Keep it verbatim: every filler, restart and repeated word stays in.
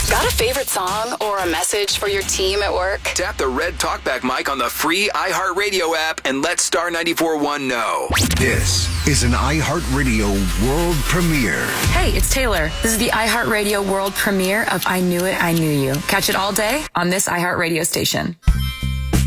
Got a favorite song or a message for your team at work? Tap the red talkback mic on the free iHeartRadio app and let Star ninety-four point one know. This is an iHeartRadio world premiere. Hey, it's Taylor. This is the iHeartRadio world premiere of I Knew It, I Knew You. Catch it all day on this iHeartRadio station.